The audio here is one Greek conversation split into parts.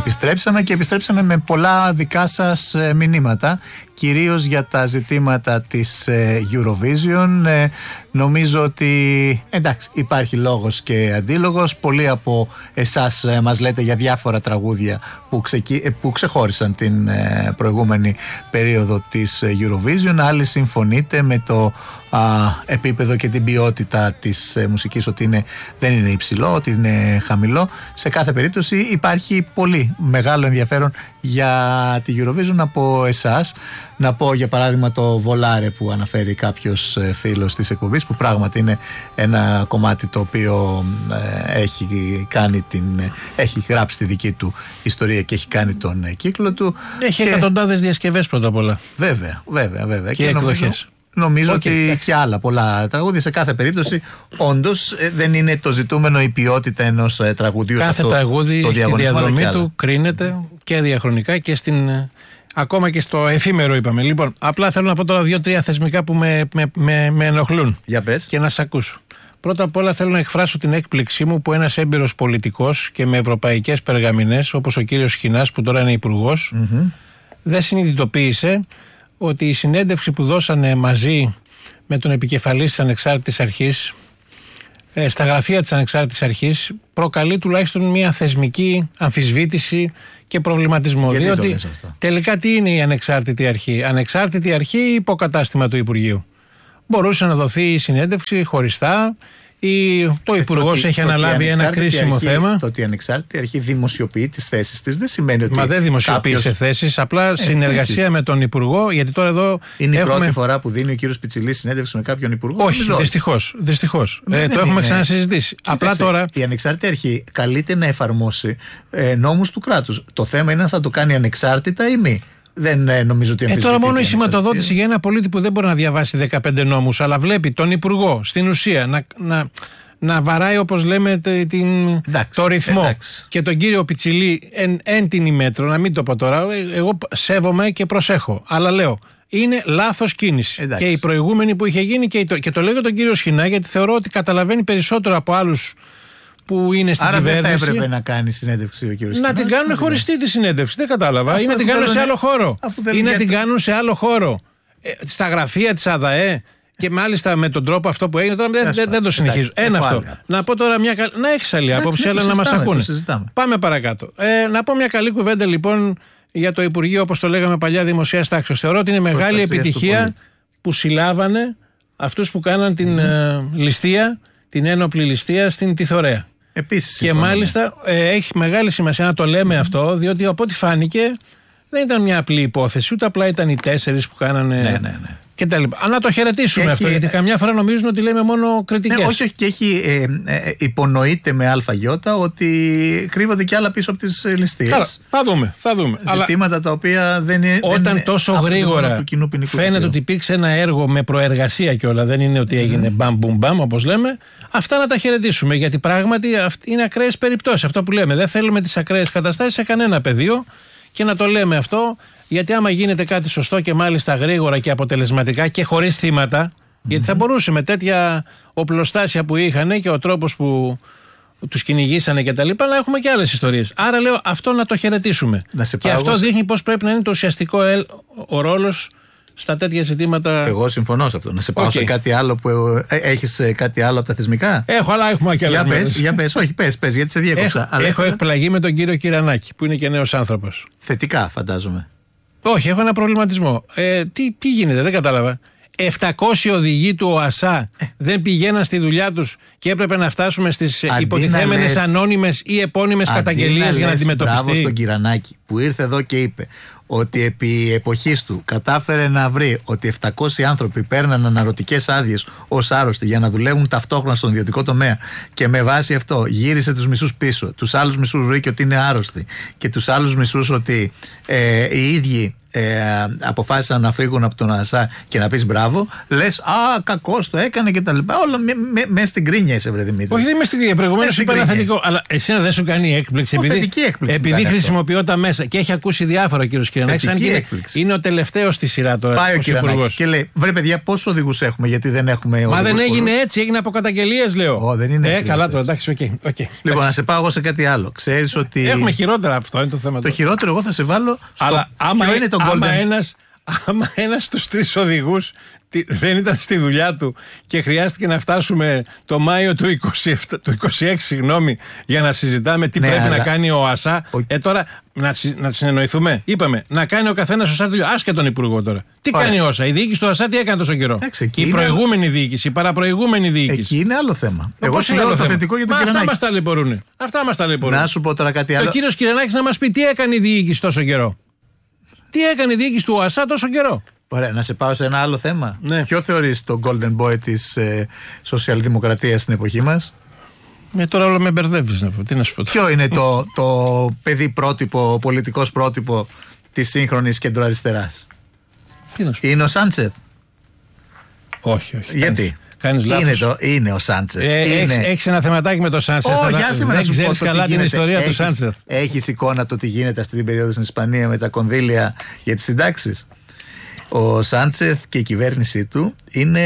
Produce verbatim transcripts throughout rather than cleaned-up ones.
Επιστρέψαμε και επιστρέψαμε με πολλά δικά σας μηνύματα, κυρίως για τα ζητήματα της Eurovision. Νομίζω ότι εντάξει, υπάρχει λόγος και αντίλογος. Πολλοί από εσάς μας λέτε για διάφορα τραγούδια που, ξεκι... που ξεχώρισαν την προηγούμενη περίοδο της Eurovision. Άλλοι συμφωνείτε με το α, επίπεδο και την ποιότητα της μουσικής, ότι είναι, δεν είναι υψηλό, ότι είναι χαμηλό. Σε κάθε περίπτωση υπάρχει πολύ μεγάλο ενδιαφέρον για τη Eurovision από εσάς. Να πω για παράδειγμα το Βολάρε που αναφέρει κάποιος φίλος της εκπομπής, που πράγματι είναι ένα κομμάτι το οποίο ε, έχει, κάνει την, έχει γράψει τη δική του ιστορία και έχει κάνει τον κύκλο του. Έχει και... εκατοντάδες διασκευές πρώτα απ' όλα. Βέβαια, βέβαια, βέβαια. Και, και εκδοχές. Νομίζω okay, ότι και άλλα πολλά τραγούδια. Σε κάθε περίπτωση, όντως δεν είναι το ζητούμενο η ποιότητα ενός τραγουδίου. Κάθε τραγούδι έχει τη διαδρομή του, κρίνεται και διαχρονικά και στην, ακόμα και στο εφήμερο, είπαμε. Λοιπόν, απλά θέλω να πω τώρα δύο-τρία θεσμικά που με, με, με, με ενοχλούν. Για πες. Και να σε ακούσω. Πρώτα απ' όλα θέλω να εκφράσω την έκπληξή μου που ένας έμπειρος πολιτικός και με ευρωπαϊκές περγαμηνές, όπως ο κύριος Χινάς που τώρα είναι υπουργός, mm-hmm. δεν συνειδητοποίησε ότι η συνέντευξη που δώσανε μαζί με τον επικεφαλής της Ανεξάρτητης Αρχής, ε, στα γραφεία της Ανεξάρτητης Αρχής, προκαλεί τουλάχιστον μια θεσμική αμφισβήτηση και προβληματισμό. Γιατί διότι τελικά τι είναι η Ανεξάρτητη Αρχή? Ανεξάρτητη Αρχή ή υποκατάστημα του Υπουργείου? Μπορούσε να δοθεί η συνέντευξη χωριστά, ή το Υπουργός έχει αναλάβει ένα κρίσιμο αρχή, θέμα. Το ότι η Ανεξάρτητη Αρχή δημοσιοποιεί τις θέσεις της δεν σημαίνει ότι. Μα δεν δημοσιοποιεί κάποιος... θέσεις, απλά ε, συνεργασία θέσεις. Με τον Υπουργό, γιατί τώρα εδώ. Είναι έχουμε... η πρώτη φορά που δίνει ο κύριος Πιτσιλής συνέντευξη με κάποιον Υπουργό? Όχι, δυστυχώς. Δυστυχώς. Ναι, ε, το έχουμε ξανασυζητήσει. Απλά τώρα. Η Ανεξάρτητη Αρχή καλείται να εφαρμόσει ε, νόμους του κράτους. Το θέμα είναι αν θα το κάνει ανεξάρτητα ή μη. Δεν ε, νομίζω ότι ε, τώρα μόνο η σηματοδότηση για ένα πολίτη που δεν μπορεί να διαβάσει δεκαπέντε νόμους, αλλά βλέπει τον Υπουργό στην ουσία να, να, να βαράει, όπως λέμε, την, εντάξει, το ρυθμό. Εντάξει. Και τον κύριο Πιτσιλή εν, εν την ημέτρο, να μην το πω τώρα, εγώ σέβομαι και προσέχω. Αλλά λέω, είναι λάθος κίνηση. Εντάξει. Και η προηγούμενη που είχε γίνει και, το, και το λέω για τον κύριο Σχοινά, γιατί θεωρώ ότι καταλαβαίνει περισσότερο από άλλους που είναι στην άρα κυβέρνηση. Δεν θα έπρεπε να κάνει συνέντευξη ο κύριος Να την κάνουν χωριστή τη συνέντευξη. Δεν κατάλαβα. Αφού ή να την κάνουν σε άλλο χώρο. Ή να την κάνουν σε άλλο χώρο. Ε, στα γραφεία της ΑΔΑΕ. Και μάλιστα με τον τρόπο αυτό που έγινε. Τώρα δεν, δεν, δεν το συνεχίζω. Ένα αυτό. Άλλα. Να πω τώρα μια. Να έχεις άλλη άποψη, αλλά να μας ακούνε. Πάμε παρακάτω. Ε, να πω μια καλή κουβέντα λοιπόν για το Υπουργείο, όπως το λέγαμε παλιά, Δημοσίας Τάξεως. Θεωρώ ότι είναι μεγάλη προστασίας επιτυχία που συλλάβανε αυτούς που κάναν την mm. ε, ληστεία, την ένοπλη ληστεία στην Τιθωρέα. Επίσης, και μάλιστα ε, έχει μεγάλη σημασία να το λέμε mm. αυτό, διότι από ό,τι φάνηκε δεν ήταν μια απλή υπόθεση, ούτε απλά ήταν οι τέσσερις που κάνανε. Ναι, ναι, ναι. Και τα λοιπά. Να το χαιρετήσουμε και αυτό, έχει, γιατί καμιά φορά νομίζουν ότι λέμε μόνο κριτικές. Ναι, όχι, όχι, και έχει ε, ε, υπονοείται με αλφαγιώτα ότι κρύβονται και άλλα πίσω από τις ληστείες. Καλά, θα δούμε, θα δούμε. Ζητήματα Αλλά τα οποία δεν είναι. Όταν δεν τόσο γρήγορα φαίνεται ότι υπήρξε ένα έργο με προεργασία κιόλα, δεν είναι ότι έγινε mm. μπαμ μπουμ μπαμ όπως λέμε, αυτά να τα χαιρετήσουμε. Γιατί πράγματι είναι ακραίες περιπτώσεις. Αυτό που λέμε. Δεν θέλουμε τις ακραίες καταστάσεις σε κανένα πεδίο και να το λέμε αυτό. Γιατί άμα γίνεται κάτι σωστό και μάλιστα γρήγορα και αποτελεσματικά και χωρίς θύματα, mm-hmm. γιατί θα μπορούσε με τέτοια οπλοστάσια που είχαν και ο τρόπος που τους κυνηγήσανε και τα λοιπά, να έχουμε και άλλες ιστορίες. Άρα λέω αυτό να το χαιρετήσουμε. Να και αυτό εγώ... δείχνει πώς πρέπει να είναι το ουσιαστικό ελ, ο ρόλος στα τέτοια ζητήματα. Εγώ συμφωνώ σε αυτό. Να σε πάω okay. σε κάτι άλλο που ε, έχεις κάτι άλλο από τα θεσμικά. Έχω, αλλά έχουμε και άλλα. Για πες, για πες, όχι πες, πες, γιατί σε διέκοψα. Έχω, αλλά έχω εκπλαγεί με τον κύριο Κυρανάκη που είναι και νέος άνθρωπος. Θετικά φαντάζομαι. Όχι, έχω ένα προβληματισμό. Ε, τι, τι γίνεται, δεν κατάλαβα. επτακόσιοι οδηγοί του ΟΑΣΑ ε. δεν πηγαίναν στη δουλειά τους και έπρεπε να φτάσουμε στις αντί υποτιθέμενες ανώνυμες ή επώνυμες καταγγελίες για να αντιμετωπιστεί. Μπράβο στον Κυρανάκη που ήρθε εδώ και είπε ότι επί εποχής του κατάφερε να βρει ότι επτακόσιοι άνθρωποι παίρναν αναρωτικές άδειες ως άρρωστοι για να δουλεύουν ταυτόχρονα στον ιδιωτικό τομέα και με βάση αυτό γύρισε τους μισούς πίσω. Τους άλλους μισούς βρήκε ότι είναι άρρωστοι και τους άλλους μισούς ότι ε, οι ίδιοι ε, αποφάσισαν να φύγουν από τον ΟΑΣΑ και να πεις μπράβο, λες α κακός το έκανε και τα λοιπά, όλα μέσα με, με, στην κρίνια. γαμιέσαι, βρε Δημήτρη. Όχι, δεν είμαι στην κρίνια. Προηγουμένως είπα ένα θετικό. Αλλά εσένα δεν σου κάνει έκπληξη. Ο, επειδή έκπληξη επειδή χρησιμοποιώ τα μέσα και έχει ακούσει διάφορα ο κύριος Κυριακάκης. Αν και είναι ο τελευταίος στη σειρά τώρα. Πάει ο Κυριακάκης και λέει: βρε παιδιά, πόσους οδηγούς έχουμε, γιατί δεν έχουμε. Μα δεν έγινε έτσι, έγινε από καταγγελίες, λέω. Ω, δεν είναι. Ε, καλά τώρα, εντάξει, οκ. Λοιπόν, να σε πάω εγώ σε κάτι άλλο. Ξέρεις ότι. Έχουμε χειρότερα, αυτό είναι το θέμα. Το χειρότερο εγώ θα σε βάλω. Αλλά άμα είναι το Golden. Άμα ένας στους τρεις οδηγούς δεν ήταν στη δουλειά του και χρειάστηκε να φτάσουμε το Μάιο του είκοσι επτά, του είκοσι έξι συγγνώμη, για να συζητάμε τι ναι, πρέπει αλλά... να κάνει ο ΑΣΑ. Ο... Ε, τώρα να, να συνεννοηθούμε. Είπαμε να κάνει ο καθένας ο ΑΣΑ δουλειά. Άσκε τον Υπουργό τώρα. Τι Ωραία. κάνει ο ΑΣΑ, η διοίκηση του ΑΣΑ τι έκανε τόσο καιρό. Έξε, η είναι... προηγούμενη διοίκηση, η παραπροηγούμενη διοίκηση. Εκεί είναι άλλο θέμα. Εγώ σου λέω το θετικό για τον Κυριακάκη. Αυτά μας ταλαιπωρούν. Αυτά μας ταλαιπωρούν. Να σου πω τώρα κάτι άλλο. Ο κύριος Κυριακάκης να μας πει τι έκανε η διοίκηση τόσο καιρό. Τι έκανε η διοίκηση του ΟΑΣΑ τόσο καιρό. Ωραία, να σε πάω σε ένα άλλο θέμα. Ναι. Ποιο θεωρείς το golden boy της ε, σοσιαλδημοκρατίας στην εποχή μας? Με τώρα όλο με μπερδεύεις να πω. Τι να σου πω. Ποιο είναι το, το παιδί πρότυπο, πολιτικός πρότυπο της σύγχρονης κεντροαριστεράς? Τι να σου πω. Είναι ο Σάντσεφ? Όχι, όχι. Γιατί? Κάνεις λάθος. Είναι, το, είναι ο Σάντσεφ. Ε, έχεις, έχεις ένα θεματάκι με το Σάντσεφ. Oh, αλλά δεν ξέρεις καλά την ιστορία έχεις, του Σάντσεφ. Έχεις εικόνα το τι γίνεται αυτή την περίοδο στην Ισπανία με τα κονδύλια για τις συντάξεις? Ο Σάντσεφ και η κυβέρνησή του είναι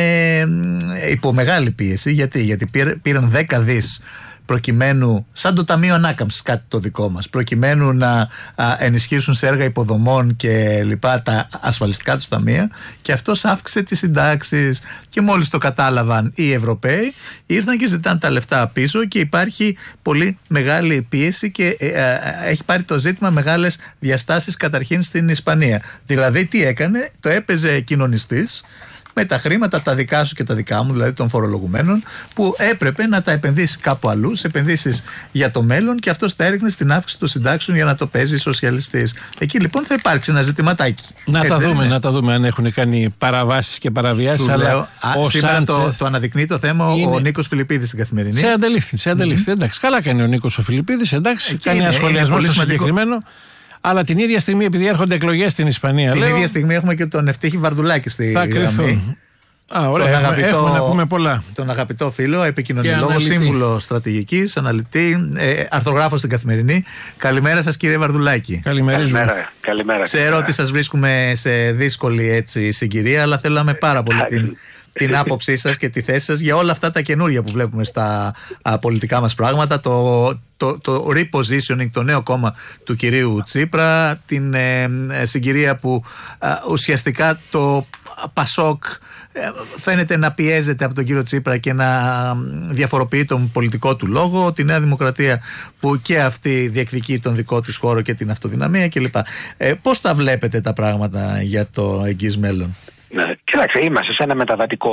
υπό μεγάλη πίεση. Γιατί, Γιατί πήραν δέκα δις προκειμένου, σαν το Ταμείο Ανάκαμψης, κάτι το δικό μας, προκειμένου να α, ενισχύσουν σε έργα υποδομών και λοιπά τα ασφαλιστικά τους ταμεία, και αυτός αύξησε τις συντάξεις. Και μόλις το κατάλαβαν οι Ευρωπαίοι, ήρθαν και ζητάνε τα λεφτά πίσω, και υπάρχει πολύ μεγάλη πίεση και ε, ε, έχει πάρει το ζήτημα μεγάλες διαστάσεις καταρχήν στην Ισπανία. Δηλαδή τι έκανε? Το έπαιζε κοινωνιστής με τα χρήματα τα δικά σου και τα δικά μου, δηλαδή των φορολογουμένων, που έπρεπε να τα επενδύσει κάπου αλλού, σε επενδύσεις για το μέλλον, και αυτός τα έριχνε στην αύξηση των συντάξεων για να το παίζει σοσιαλιστής. Εκεί λοιπόν θα υπάρξει ένα ζητηματάκι. Να Έτσι, τα δούμε, είναι. να τα δούμε αν έχουν κάνει παραβάσεις και παραβιάσεις. Αλλά λέω, α, σήμερα Σάντσεφ... το, το αναδεικνύει το θέμα είναι... ο Νίκος Φιλιππίδης στην Καθημερινή. Σε αντελήφθη, σε αντελήφθη. Mm-hmm. Εντάξει, καλά κάνει ο Νίκος ο Φιλιππίδης, εντάξει, Εκεί κάνει είναι, ένα σχολιασμό στο συγκεκριμένο. Αλλά την ίδια στιγμή, επειδή έρχονται εκλογές στην Ισπανία. Την λέω, ίδια στιγμή έχουμε και τον Ευτύχη Βαρδουλάκη στη γραμμή. Α, ωραία, τον, έχουμε, αγαπητό, έχουμε να πούμε πολλά. Τον αγαπητό φίλο, επικοινωνιολόγο, σύμβουλο στρατηγικής, αναλυτή, ε, αρθρογράφο στην Καθημερινή. Καλημέρα σας, κύριε Βαρδουλάκη. Καλημέρα. Καλημέρα. Ξέρω ότι σας βρίσκουμε σε δύσκολη έτσι, συγκυρία, αλλά θέλαμε πάρα πολύ την, την άποψή σας και τη θέση σας για όλα αυτά τα καινούργια που βλέπουμε στα α, πολιτικά μας πράγματα. Το, το, το repositioning, το νέο κόμμα του κυρίου Τσίπρα, την ε, συγκυρία που α, ουσιαστικά το Πασόκ φαίνεται να πιέζεται από τον κύριο Τσίπρα και να διαφοροποιεί τον πολιτικό του λόγο, τη Νέα Δημοκρατία που και αυτή διεκδικεί τον δικό της χώρο και την αυτοδυναμία κλπ. Ε, πώς τα βλέπετε τα πράγματα για το εγγύς μέλλον? Ναι, κοιτάξτε, είμαστε σε ένα μεταβατικό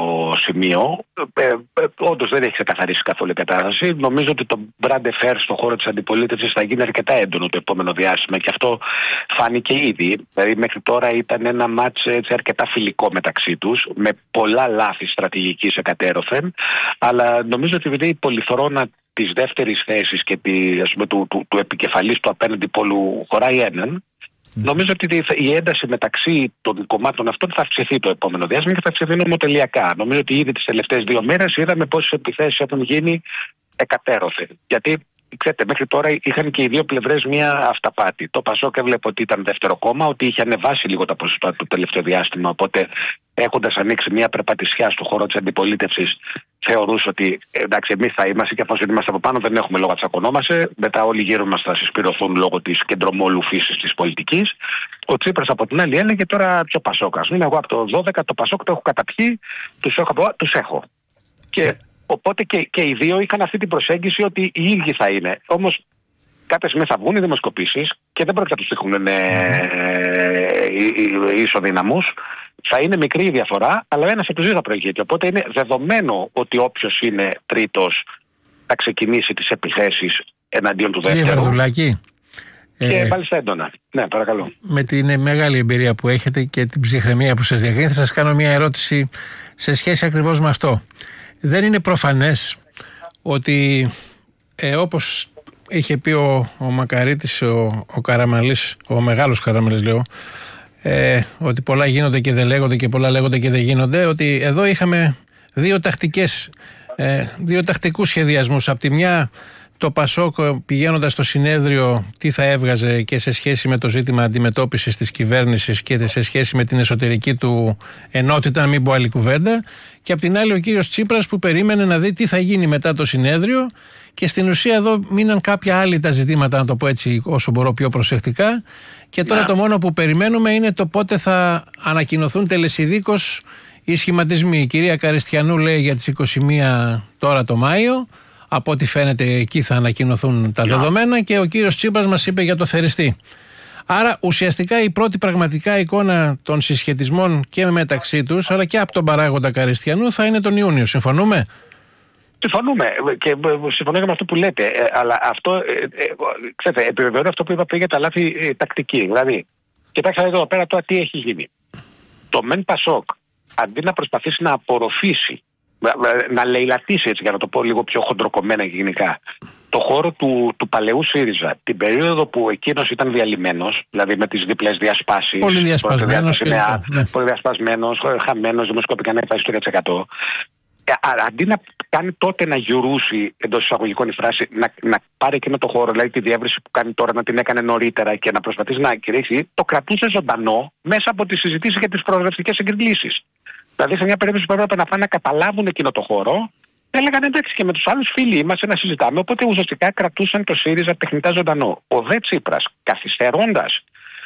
σημείο. Ε, ε, όντως δεν έχει ξεκαθαρίσει καθόλου η κατάσταση. Νομίζω ότι το brand fair στον χώρο της αντιπολίτευσης θα γίνει αρκετά έντονο το επόμενο διάστημα, και αυτό φάνηκε ήδη. Δηλαδή, μέχρι τώρα ήταν ένα μάτς έτσι, αρκετά φιλικό μεταξύ τους, με πολλά λάθη στρατηγικής εκατέρωθεν. Αλλά νομίζω ότι επειδή η πολυθρόνα της δεύτερης θέσης και τη, ας πούμε, του, του, του επικεφαλής του απέναντι πόλου χωράει έναν, νομίζω ότι η ένταση μεταξύ των κομμάτων αυτών θα αυξηθεί το επόμενο διάστημα και θα αυξηθεί νομοτελειακά. Νομίζω ότι ήδη τις τελευταίες δύο μέρες είδαμε πόσες επιθέσεις έχουν γίνει εκατέρωθεν. Γιατί, ξέρετε, μέχρι τώρα είχαν και οι δύο πλευρές μία αυταπάτη. Το Πασόκ έβλεπε ότι ήταν δεύτερο κόμμα, ότι είχε ανεβάσει λίγο τα ποσοστά το τελευταίο διάστημα. Οπότε, έχοντας ανοίξει μία περπατησιά στον χώρο της αντιπολίτευσης, θεωρούσε ότι εντάξει, εμείς θα είμαστε, και εφόσον είμαστε από πάνω, δεν έχουμε λόγο να τσακωνόμαστε. Μετά, όλοι γύρω μας θα συσπηρωθούν λόγω της κεντρομόλου φύσης της πολιτικής. Ο Τσίπρας από την άλλη έλεγε τώρα ποιο Πασόκ? Ας πούμε, εγώ από το δώδεκα το Πασόκ το έχω καταπιεί, τους έχω. Τους έχω. Και οπότε και, και οι δύο είχαν αυτή την προσέγγιση ότι οι ίδιοι θα είναι. Όμως κάποια στιγμή θα βγουν οι δημοσκοπήσεις και δεν πρόκειται να τους τύχουν ε, ισοδυναμούς. Θα είναι μικρή η διαφορά, αλλά ο ένας από τους δύο θα προηγείται. Οπότε είναι δεδομένο ότι όποιος είναι τρίτος θα ξεκινήσει τις επιθέσεις εναντίον του δεύτερου. Κύριε Βαρδουλάκη. Και ε, μάλιστα έντονα. Ναι, παρακαλώ. Με την μεγάλη εμπειρία που έχετε και την ψυχραιμία που σας διακρίνει, θα σας κάνω μια ερώτηση σε σχέση ακριβώς με αυτό. Δεν είναι προφανές ότι ε, όπως είχε πει ο, ο Μακαρίτης, ο, ο Καραμαλής, ο μεγάλος Καραμαλής λέω, ε, ότι πολλά γίνονται και δεν λέγονται και πολλά λέγονται και δεν γίνονται, ότι εδώ είχαμε δύο τακτικές ε, δύο τακτικούς σχεδιασμούς. Απ' τη μια, το Πασόκ πηγαίνοντας στο συνέδριο τι θα έβγαζε και σε σχέση με το ζήτημα αντιμετώπισης της κυβέρνησης και σε σχέση με την εσωτερική του ενότητα, να μην πω άλλη κουβέντα, και απ' την άλλη ο κύριος Τσίπρας που περίμενε να δει τι θα γίνει μετά το συνέδριο, και στην ουσία εδώ μείναν κάποια άλλη τα ζητήματα, να το πω έτσι όσο μπορώ πιο προσεκτικά, και τώρα yeah. το μόνο που περιμένουμε είναι το πότε θα ανακοινωθούν τελεσιδίκως οι σχηματισμοί. Η κυρία Καριστιανού λέει για τις είκοσι μία τώρα το Μάιο. Από ό,τι φαίνεται εκεί θα ανακοινωθούν τα δεδομένα, και ο κύριος Τσίπρας μας είπε για το θεριστή. Άρα ουσιαστικά η πρώτη πραγματικά εικόνα των συσχετισμών και μεταξύ τους, αλλά και από τον παράγοντα Καριστιανού, θα είναι τον Ιούνιο. Συμφωνούμε? Συμφωνούμε και συμφωνώ και με αυτό που λέτε, ε, αλλά αυτό, ε, ε, ξέρετε, επιβεβαιώνει αυτό που είπα πριν για τα λάθη ε, τακτική. Δηλαδή, κοιτάξτε εδώ πέρα τώρα τι έχει γίνει. Το ΜΕΝ Πασόκ, αντί να προσπαθήσει να απορροφήσει, να λαιλατήσει, έτσι για να το πω λίγο πιο χοντροκομμένα και γενικά, το χώρο του, του παλαιού ΣΥΡΙΖΑ, την περίοδο που εκείνος ήταν διαλυμένος, δηλαδή με τις διπλές διασπάσεις, πολύ διασπασμένος, ναι. πολύ διασπασμένος, χαμένος, δημοσκοπικά να πάει στο τριάντα τοις εκατό. Αντί να κάνει τότε να γιουρούσει, εντός εισαγωγικών η φράση, να, να πάρει εκείνο το χώρο, δηλαδή τη διεύρυνση που κάνει τώρα, να την έκανε νωρίτερα και να προσπαθήσει να κηρύξει, το κρατούσε ζωντανό μέσα από τις συζητήσεις και τις προοδευτικές συγκλήσεις. Δηλαδή, σε μια περίπτωση που έπρεπε να πάνε να καταλάβουν εκείνο το χώρο, έλεγαν εντάξει και με τους άλλους φίλοι μας να συζητάμε. Οπότε ουσιαστικά κρατούσαν το ΣΥΡΙΖΑ τεχνητά ζωντανό. Ο δε Τσίπρας, καθυστερώντας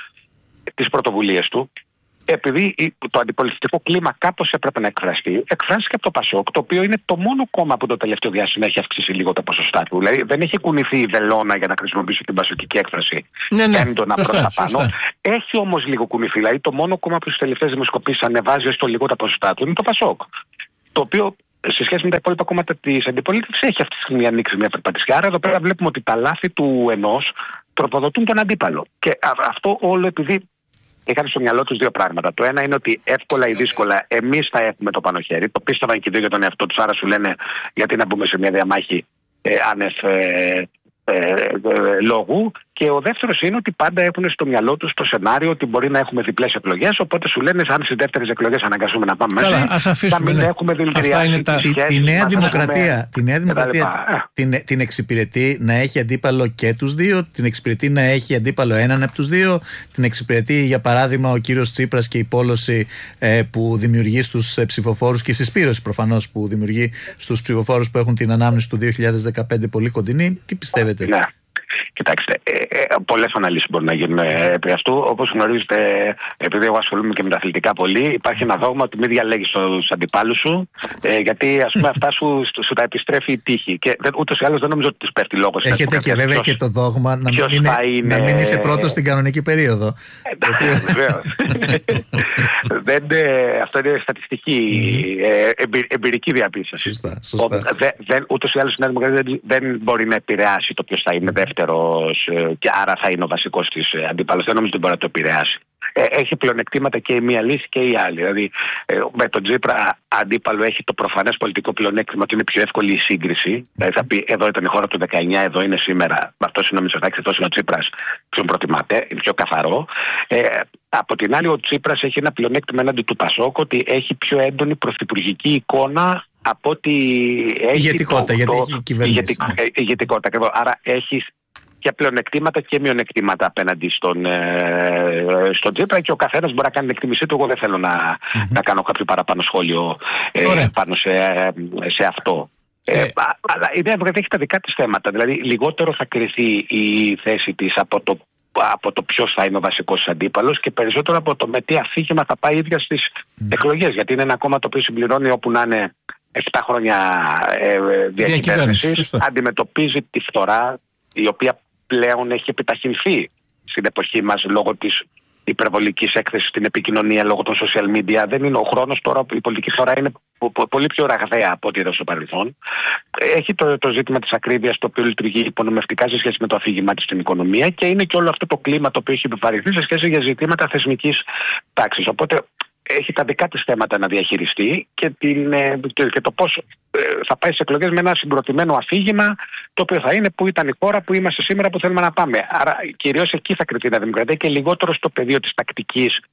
τις πρωτοβουλίες του, επειδή το αντιπολιτευτικό κλίμα κάπως έπρεπε να εκφραστεί, εκφράστηκε από το Πασόκ, το οποίο είναι το μόνο κόμμα που το τελευταίο διάστημα έχει αυξήσει λίγο τα ποσοστά του. Δηλαδή δεν έχει κουνηθεί η βελόνα για να χρησιμοποιήσει την πασοκική έκφραση. Ναι, ναι. Έντονα προς τα πάνω. Έχει όμως λίγο κουνηθεί. Δηλαδή το μόνο κόμμα που στις τελευταίες δημοσκοπήσεις ανεβάζει έστω λίγο τα ποσοστά του είναι το Πασόκ. Το οποίο σε σχέση με τα υπόλοιπα κόμματα της αντιπολίτευσης έχει αυτή τη στιγμή ανοίξει μια περπατησιά. Άρα εδώ πέρα βλέπουμε ότι τα λάθη του ενός τροφοδοτούν τον αντίπαλο. Και αυτό όλο επειδή είχαν στο μυαλό τους δύο πράγματα. Το ένα είναι ότι εύκολα ή δύσκολα εμείς θα έχουμε το πάνω χέρι. Το πίστευαν και οι δύο για τον εαυτό τους. Άρα σου λένε γιατί να μπούμε σε μια διαμάχη ε, άνευ ε, ε, ε, λόγου. Και ο δεύτερος είναι ότι πάντα έχουν στο μυαλό τους το σενάριο ότι μπορεί να έχουμε διπλές εκλογές. Οπότε σου λένε, αν στις δεύτερες εκλογές αναγκαστούμε να πάμε Καλά, μέσα, θα μην ναι. έχουμε δηλητηριάσει τα... τη, τη Νέα Δημοκρατία, τη νέα δημοκρατία την, την εξυπηρετεί να έχει αντίπαλο και τους δύο, την εξυπηρετεί να έχει αντίπαλο έναν από τους δύο, την εξυπηρετεί για παράδειγμα ο κύριος Τσίπρας και η πόλωση ε, που δημιουργεί στους ε, ψηφοφόρους και η συσπήρωση προφανώς που δημιουργεί στους ψηφοφόρους που έχουν την ανάμνηση του δύο χιλιάδες δεκαπέντε πολύ κοντινή. Τι πιστεύετε? Ναι. Κοιτάξτε, ε, ε, πολλές αναλύσεις μπορούν να γίνουν επί αυτού. Όπως γνωρίζετε, επειδή εγώ ασχολούμαι και με τα αθλητικά πολύ, υπάρχει ένα δόγμα ότι μην διαλέγεις τους αντιπάλους σου, ε, γιατί ας πούμε αυτά σου, σου τα επιστρέφει η τύχη. Και δεν, ούτως ή άλλως δεν νομίζω ότι τους πέφτει λόγος. Έχετε και βέβαια ποιος, και το δόγμα να μην, είναι, είναι... να μην είσαι πρώτος στην κανονική περίοδο. Βεβαίως. Αυτό είναι στατιστική, ε, εμπειρ, εμπειρική διαπίστωση. Σωστά, σωστά. Ούτως ή άλλως η Νέα Δημοκρατία δεν μπορεί να επηρεάσει το ποιος θα είναι δεύτερο και άρα θα είναι ο βασικός της αντίπαλος. Δεν νομίζω ότι μπορεί να το επηρεάσει. Έχει πλεονεκτήματα και η μία λύση και η άλλη. Δηλαδή, με τον Τσίπρα αντίπαλο έχει το προφανές πολιτικό πλεονέκτημα ότι είναι πιο εύκολη η σύγκριση. Δηλαδή, θα πει εδώ ήταν η χώρα του δεκαεννιά, εδώ είναι σήμερα. Αυτό είναι ο Μητσοτάκης, αυτό είναι ο Τσίπρας. Ποιον προτιμάτε, είναι πιο καθαρό. Ε, από την άλλη, ο Τσίπρας έχει ένα πλεονέκτημα έναντι του Πασόκ ότι έχει πιο έντονη πρωθυπουργική εικόνα από ότι έχει. Ηγετικότητα, το, γιατί το, έχει κυβέρνηση. Ηγετικότητα. Άρα έχει και πλεονεκτήματα και μειονεκτήματα απέναντι στον, ε, στον Τσίπρα και ο καθένας μπορεί να κάνει την εκτίμησή του. Εγώ δεν θέλω να, mm-hmm. να κάνω κάποιο παραπάνω σχόλιο ε, πάνω σε, σε αυτό. Ε, ε, αλλά η Νέα Δημοκρατία έχει τα δικά της θέματα. Δηλαδή λιγότερο θα κριθεί η θέση της από το, από το ποιος θα είναι ο βασικός αντίπαλος και περισσότερο από το με τι αφήγημα θα πάει η ίδια στις mm. εκλογές. Γιατί είναι ένα κόμμα το οποίο συμπληρώνει όπου να είναι επτά χρόνια ε, διακυβέρνησης, αντιμετωπίζει τη φθορά η οποία πλέον έχει επιταχυνθεί στην εποχή μας λόγω της υπερβολικής έκθεσης στην επικοινωνία, λόγω των social media. Δεν είναι ο χρόνος τώρα, η πολιτική φορά είναι πολύ πιο ραγδαία από ό,τι ήταν στο παρελθόν. Έχει το, το ζήτημα της ακρίβειας, το οποίο λειτουργεί υπονομευτικά σε σχέση με το αφήγημά της στην οικονομία και είναι και όλο αυτό το κλίμα το οποίο έχει επιβαρυνθεί σε σχέση για ζητήματα θεσμικής τάξης. Οπότε έχει τα δικά της θέματα να διαχειριστεί και, την, και το πώς θα πάει σε εκλογές με ένα συγκροτημένο αφήγημα το οποίο θα είναι που ήταν η χώρα, που είμαστε σήμερα, που θέλουμε να πάμε. Άρα κυρίως εκεί θα κριθεί η Δημοκρατία και λιγότερο στο πεδίο της τακτικής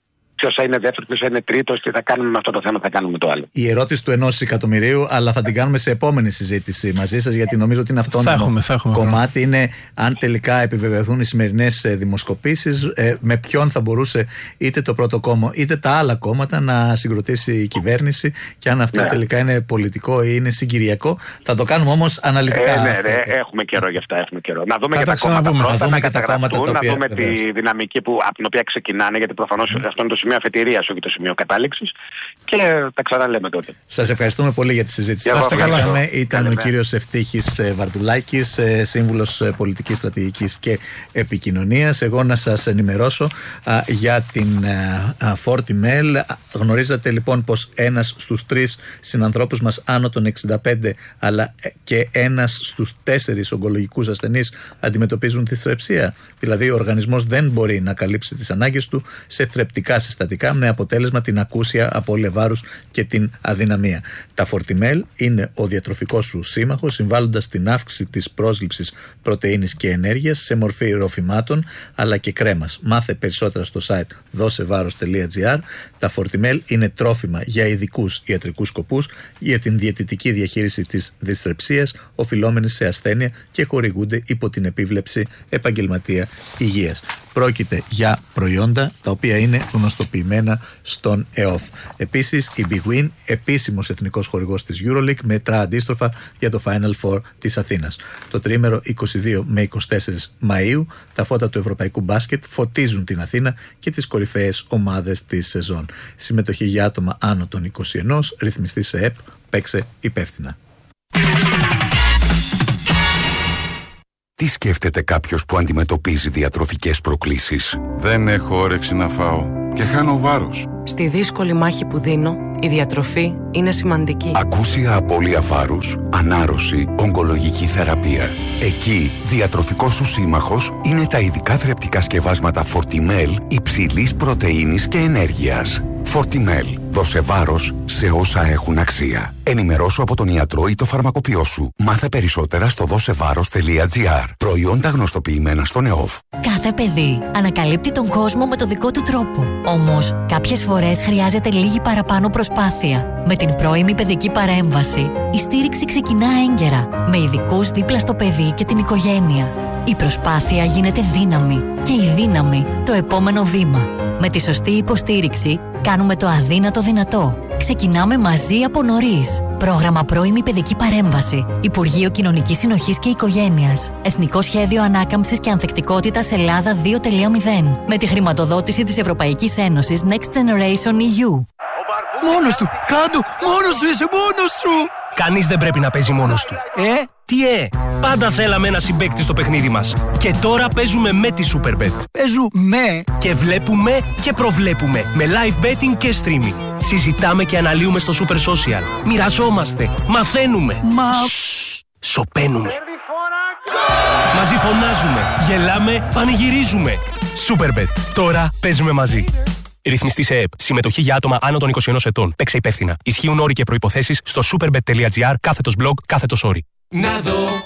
ποιος θα είναι δεύτερος, ποιος θα είναι τρίτος, τι θα κάνουμε με αυτό το θέμα, θα κάνουμε το άλλο. Η ερώτηση του ενός εκατομμυρίου, αλλά θα την κάνουμε σε επόμενη συζήτηση μαζί σας, γιατί νομίζω ότι είναι αυτόνομο κομμάτι. Είναι αν τελικά επιβεβαιωθούν οι σημερινές δημοσκοπήσεις, ε, με ποιον θα μπορούσε είτε το πρώτο κόμμα είτε τα άλλα κόμματα να συγκροτήσει η κυβέρνηση, και αν αυτό ναι. τελικά είναι πολιτικό ή είναι συγκυριακό. Θα το κάνουμε όμως αναλυτικά. Ε, ναι, ναι, έχουμε καιρό γι' αυτά. Έχουμε καιρό. Να δούμε και τα κόμματα πρώτα, να καταγραφούν, να δούμε τη δυναμική που, από την οποία ξεκινάνε, γιατί προφανώς mm. αυτό είναι το σημείο αφετηρίας, όχι το σημείο κατάληξης. Και τα ξαναλέμε τότε. Σας ευχαριστούμε πολύ για τη συζήτηση. Είστε καλά. Ήταν ο κύριος Ευτύχης Βαρδουλάκης, σύμβουλος πολιτικής στρατηγικής και επικοινωνίας. Εγώ να σας ενημερώσω α, για την Fortimail. Γνωρίζατε λοιπόν πως ένας στους τρεις συνανθρώπους μας άνω των εξήντα πέντε, αλλά και ένας στους τέσσερις ογκολογικούς ασθενείς αντιμετωπίζουν τη θρεψία. Δηλαδή ο οργανισμός δεν μπορεί να καλύψει τις ανάγκες του σε θρεπτικά συστατικά, με αποτέλεσμα την ακούσια απώλεια βάρους και την αδυναμία. Τα Fortimail είναι ο διατροφικός σου σύμμαχος, συμβάλλοντας στην αύξηση της πρόσληψης πρωτεΐνης και ενέργειας σε μορφή ροφημάτων αλλά και κρέμας. Μάθε περισσότερα στο site δώσεβάρος τελεία τζι άρ. Τα Fortimail είναι τρόφιμα για ειδικούς ιατρικούς σκοπούς, για την διαιτητική διαχείριση της δυστρεψίας οφειλόμενης σε ασθένεια, και χορηγούνται υπό την επίβλεψη επαγγελματία υγείας. Πρόκειται για προϊόντα τα οποία είναι γνωστοποιημένα στον ΕΟΦ. Επίσης, η Big Win, επίσημος εθνικός χορηγός της EuroLeague, μετρά αντίστροφα για το Final Four της Αθήνας. Το τριήμερο είκοσι δύο με είκοσι τέσσερα Μαΐου, τα φώτα του ευρωπαϊκού μπάσκετ φωτίζουν την Αθήνα και τις κορυφαίες ομάδες της σεζόν. Συμμετοχή για άτομα άνω των είκοσι ένα, ρυθμιστή σε ΕΠ, παίξε υπεύθυνα. Τι σκέφτεται κάποιος που αντιμετωπίζει διατροφικές προκλήσεις? Δεν έχω όρεξη να φάω και χάνω βάρος. Στη δύσκολη μάχη που δίνω, η διατροφή είναι σημαντική. Ακούσια απώλεια βάρους, ανάρρωση, ογκολογική θεραπεία. Εκεί, διατροφικός σου σύμμαχος είναι τα ειδικά θρεπτικά σκευάσματα Fortimail υψηλής πρωτεΐνης και ενέργειας. Fortimail. Δώσε βάρος σε όσα έχουν αξία. Ενημερώσου από τον ιατρό ή το φαρμακοποιό σου. Μάθε περισσότερα στο δώσεβάρος τελεία τζι άρ. Προϊόντα γνωστοποιημένα στον ΕΟΦ. Κάθε παιδί ανακαλύπτει τον κόσμο με το δικό του τρόπο. Όμως, κάποιες φορές χρειάζεται λίγη παραπάνω προσπάθεια. Με την πρώιμη παιδική παρέμβαση, η στήριξη ξεκινά έγκαιρα, με ειδικούς δίπλα στο παιδί και την οικογένεια. Η προσπάθεια γίνεται δύναμη και η δύναμη το επόμενο βήμα. Με τη σωστή υποστήριξη, κάνουμε το αδύνατο δυνατό. Ξεκινάμε μαζί από νωρίς. Πρόγραμμα πρώιμη παιδική παρέμβαση. Υπουργείο Κοινωνικής Συνοχής και Οικογένειας. Εθνικό Σχέδιο Ανάκαμψης και Ανθεκτικότητας Ελλάδα δύο τελεία μηδέν. Με τη χρηματοδότηση της Ευρωπαϊκής Ένωσης Next Generation ι γιου. Μόνος του! Κάντο! Μόνος σου! Είσαι μόνος σου! Κανείς δεν πρέπει να παίζει μόνος του. Ε? Τι ε! Πάντα θέλαμε ένα συμπαίκτη στο παιχνίδι μας. Και τώρα παίζουμε με τη Superbet. Παίζουμε! Και βλέπουμε και προβλέπουμε. Με live betting και streaming. Συζητάμε και αναλύουμε στο Super Social. Μοιραζόμαστε. Μαθαίνουμε. Μα... Σωπαίνουμε. Μαζί φωνάζουμε. Γελάμε. Πανηγυρίζουμε. Superbet. Τώρα παίζουμε μαζί. Ρυθμιστή σε ΕΠ. Συμμετοχή για άτομα άνω των είκοσι ένα ετών. Παίξε υπεύθυνα. Ισχύουν όροι και προϋποθέσεις στο superbet τελεία τζι άρ κάθετος blog κάθετος όροι. Να δω.